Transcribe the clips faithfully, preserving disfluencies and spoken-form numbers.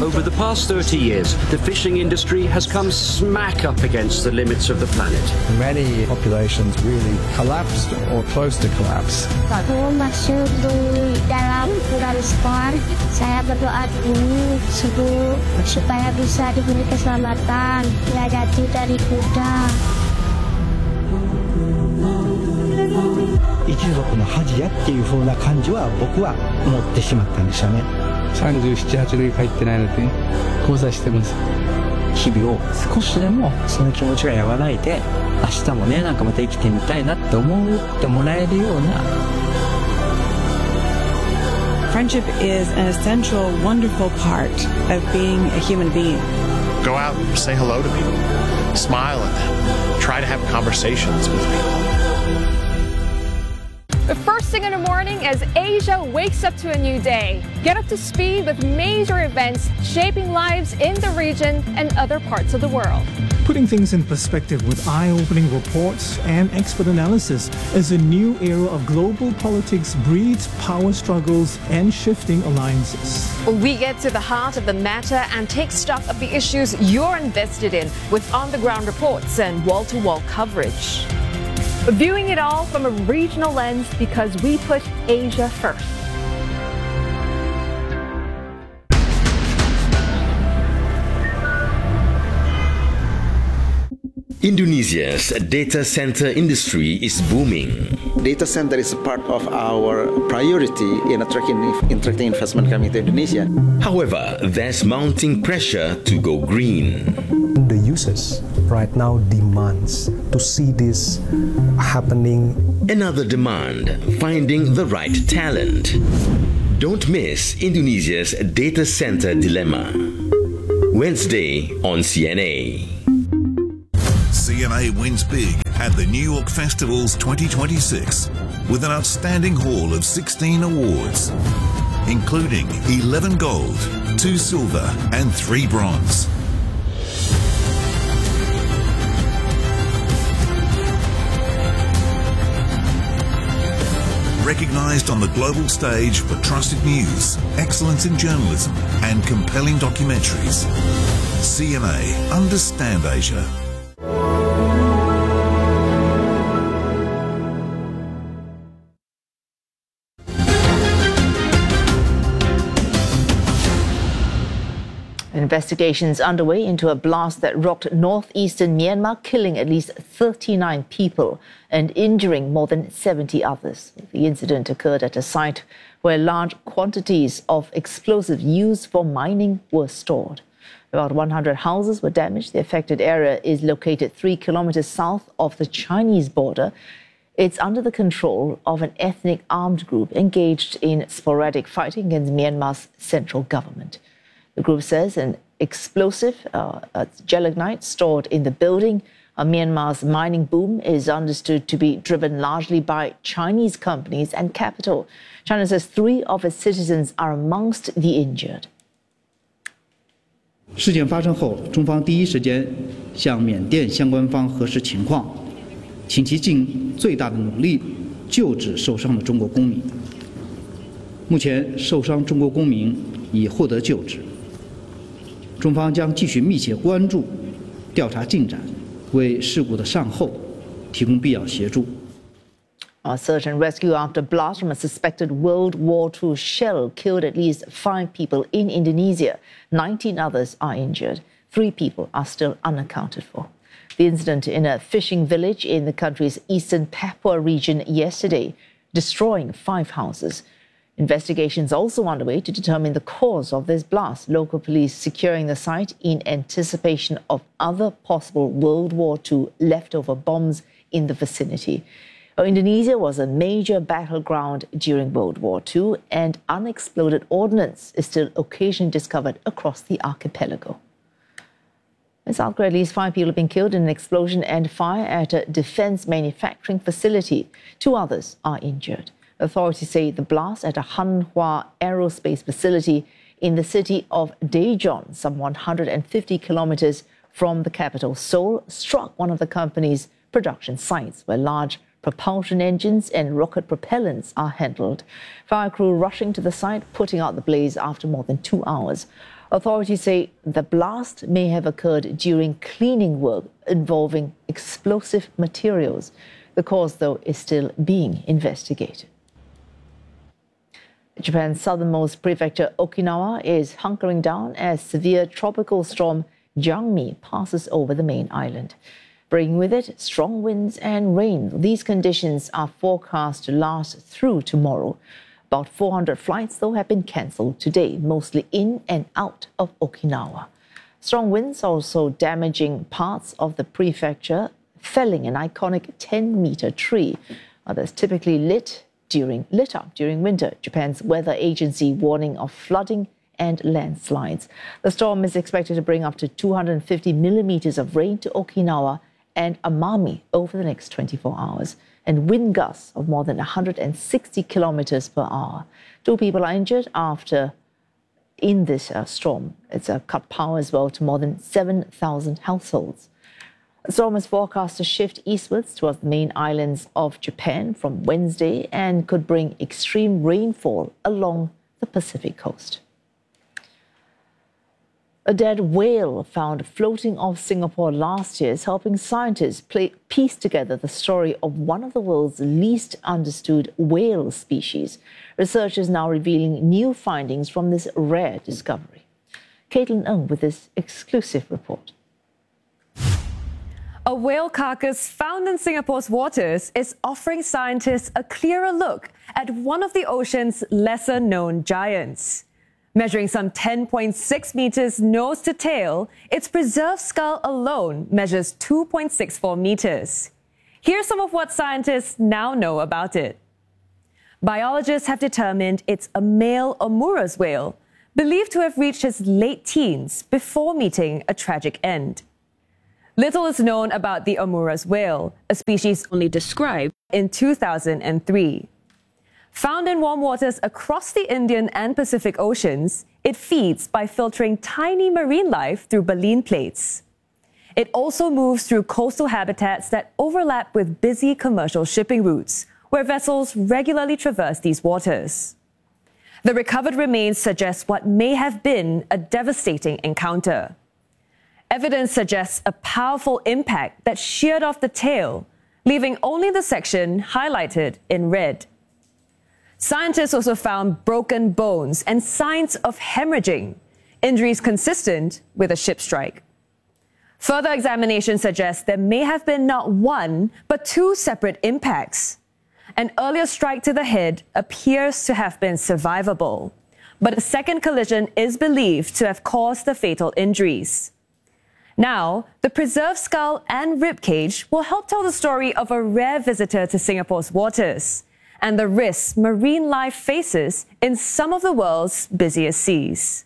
Over the past thirty years, the fishing industry has come smack up against the limits of the planet. Many populations really collapsed or close to collapse. Aku masuk di dalam Pulau Spar. Saya berdoa dulu subuh supaya bisa diberi keselamatan, dilajati dari kuda. 一族の恥やっていう風な感じは僕は思ってしまったんでしたね。 さんじゅうなな、はちねん帰ってないので交際してます。 日々を少しでもその気持ちが和らいで、明日もねなんかまた生きてみたいなって思ってもらえるような。 Friendship is an essential, wonderful part of being a human being. Go out and say hello to people. Smile at them. Try to have conversations with people. The first thing in the morning as Asia wakes up to a new day. Get up to speed with major events shaping lives in the region and other parts of the world. Putting things in perspective with eye-opening reports and expert analysis as a new era of global politics breeds power struggles and shifting alliances. We get to the heart of the matter and take stock of the issues you're invested in with on-the-ground reports and wall-to-wall coverage. Viewing it all from a regional lens because we put Asia first. Indonesia's data center industry is booming. Data center is a part of our priority in attracting, attracting investment coming to Indonesia. However, there's mounting pressure to go green. The users right now demands to see this happening. Another demand, finding the right talent. Don't miss Indonesia's data center dilemma. Wednesday on C N A. C N A wins big at the New York Festivals twenty twenty-six with an outstanding haul of sixteen awards, including eleven gold, two silver and three bronze. Recognized on the global stage for trusted news, excellence in journalism and compelling documentaries. C N A, Understand Asia. Investigations underway into a blast that rocked northeastern Myanmar, killing at least thirty-nine people and injuring more than seventy others. The incident occurred at a site where large quantities of explosives used for mining were stored. About one hundred houses were damaged. The affected area is located three kilometers south of the Chinese border. It's under the control of an ethnic armed group engaged in sporadic fighting against Myanmar's central government. The group says an explosive, uh, uh, gelignite, stored in the building. Uh, Myanmar's mining boom is understood to be driven largely by Chinese companies and capital. China says three of its citizens are amongst the injured. 事件发生后，中方第一时间向缅甸相关方核实情况，请其尽最大的努力救治受伤的中国公民。目前，受伤中国公民已获得救治。 中方将继续密切关注调查进展，为事故的善后提供必要协助。 A search and rescue after blast from a suspected World War Two shell killed at least five people in Indonesia. nineteen others are injured. Three people are still unaccounted for. The incident in a fishing village in the country's eastern Papua region yesterday, destroying five houses. Investigations also underway to determine the cause of this blast. Local police securing the site in anticipation of other possible World War Two leftover bombs in the vicinity. Indonesia was a major battleground during World War Two, and unexploded ordnance is still occasionally discovered across the archipelago. In South Korea, at least five people have been killed in an explosion and fire at a defense manufacturing facility. Two others are injured. Authorities say the blast at a Hanwha aerospace facility in the city of Daejeon, some one hundred fifty kilometers from the capital, Seoul, struck one of the company's production sites where large propulsion engines and rocket propellants are handled. Fire crew rushing to the site, putting out the blaze after more than two hours. Authorities say the blast may have occurred during cleaning work involving explosive materials. The cause, though, is still being investigated. Japan's southernmost prefecture, Okinawa, is hunkering down as severe tropical storm Jangmi passes over the main island, bringing with it strong winds and rain. These conditions are forecast to last through tomorrow. About four hundred flights, though, have been cancelled today, mostly in and out of Okinawa. Strong winds also damaging parts of the prefecture, felling an iconic ten-meter tree. Others typically lit during lit up during winter. Japan's weather agency warning of flooding and landslides. The storm is expected to bring up to two hundred fifty millimeters of rain to Okinawa and Amami over the next twenty-four hours, and wind gusts of more than one hundred sixty kilometers per hour. Two people are injured after in this uh, storm. It's uh, cut power as well to more than seven thousand households. The storm is forecast to shift eastwards towards the main islands of Japan from Wednesday and could bring extreme rainfall along the Pacific coast. A dead whale found floating off Singapore last year is helping scientists play, piece together the story of one of the world's least understood whale species. Researchers now revealing new findings from this rare discovery. Caitlin Ng with this exclusive report. A whale carcass found in Singapore's waters is offering scientists a clearer look at one of the ocean's lesser-known giants. Measuring some ten point six meters nose to tail, its preserved skull alone measures two point six four meters. Here's some of what scientists now know about it. Biologists have determined it's a male Omurus whale, believed to have reached his late teens before meeting a tragic end. Little is known about the Omurus whale, a species only described in two thousand three. Found in warm waters across the Indian and Pacific Oceans, it feeds by filtering tiny marine life through baleen plates. It also moves through coastal habitats that overlap with busy commercial shipping routes, where vessels regularly traverse these waters. The recovered remains suggest what may have been a devastating encounter. Evidence suggests a powerful impact that sheared off the tail, leaving only the section highlighted in red. Scientists also found broken bones and signs of hemorrhaging, injuries consistent with a ship strike. Further examination suggests there may have been not one, but two separate impacts. An earlier strike to the head appears to have been survivable, but a second collision is believed to have caused the fatal injuries. Now, the preserved skull and ribcage will help tell the story of a rare visitor to Singapore's waters and the risks marine life faces in some of the world's busiest seas.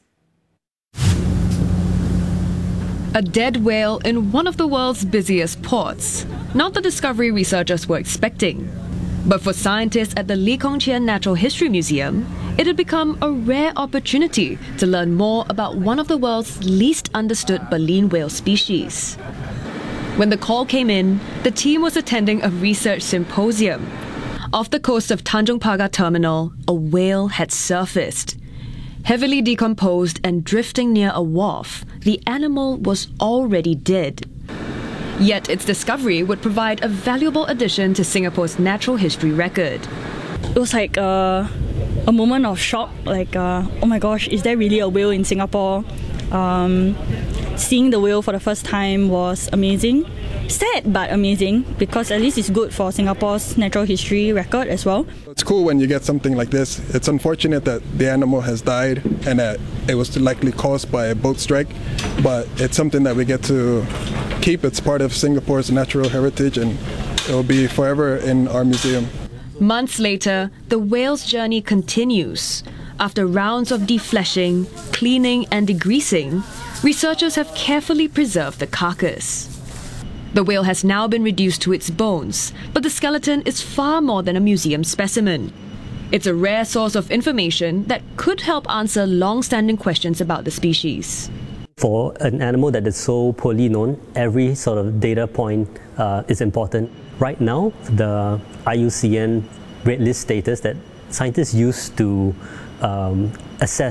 A dead whale in one of the world's busiest ports. Not the discovery researchers were expecting. But for scientists at the Lee Kong Chian Natural History Museum, it had become a rare opportunity to learn more about one of the world's least understood baleen whale species. When the call came in, the team was attending a research symposium. Off the coast of Tanjong Pagar Terminal, a whale had surfaced. Heavily decomposed and drifting near a wharf, the animal was already dead. Yet its discovery would provide a valuable addition to Singapore's natural history record. It was like uh, a moment of shock, like, uh, oh my gosh, is there really a whale in Singapore? Um, seeing the whale for the first time was amazing. Sad but amazing, because at least it's good for Singapore's natural history record as well. It's cool when you get something like this. It's unfortunate that the animal has died and that it was likely caused by a boat strike, but it's something that we get to keep. It's part of Singapore's natural heritage and it will be forever in our museum. Months later, the whale's journey continues. After rounds of defleshing, cleaning and degreasing, researchers have carefully preserved the carcass. The whale has now been reduced to its bones, but the skeleton is far more than a museum specimen. It's a rare source of information that could help answer long-standing questions about the species. For an animal that is so poorly known, every sort of data point uh, is important. Right now, the I U C N red list status that scientists use to um, assess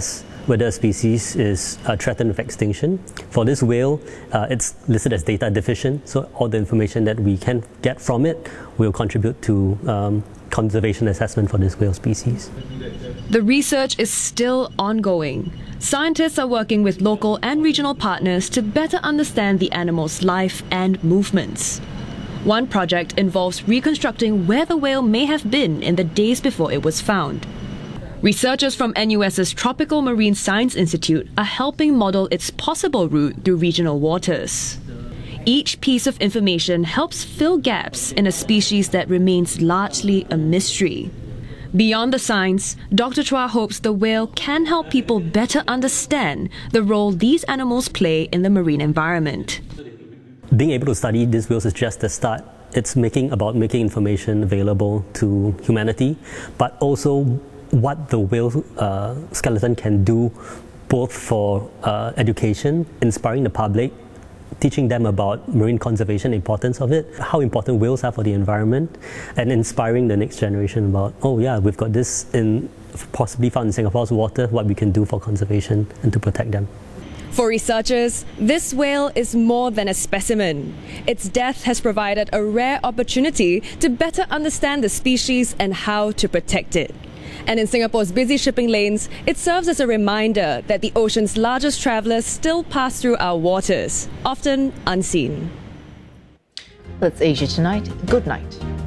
whether a species is uh, threatened with extinction. For this whale, uh, it's listed as data deficient, so all the information that we can get from it will contribute to um, conservation assessment for this whale species. The research is still ongoing. Scientists are working with local and regional partners to better understand the animal's life and movements. One project involves reconstructing where the whale may have been in the days before it was found. Researchers from N U S's Tropical Marine Science Institute are helping model its possible route through regional waters. Each piece of information helps fill gaps in a species that remains largely a mystery. Beyond the science, Doctor Chua hopes the whale can help people better understand the role these animals play in the marine environment. Being able to study these whales is just the start. It's making about making information available to humanity, but also what the whale uh, skeleton can do both for uh, education, inspiring the public, teaching them about marine conservation, the importance of it, how important whales are for the environment, and inspiring the next generation about, oh yeah, we've got this in possibly found in Singapore's water, what we can do for conservation and to protect them. For researchers, this whale is more than a specimen. Its death has provided a rare opportunity to better understand the species and how to protect it. And in Singapore's busy shipping lanes, it serves as a reminder that the ocean's largest travellers still pass through our waters, often unseen. That's Asia Tonight. Good night.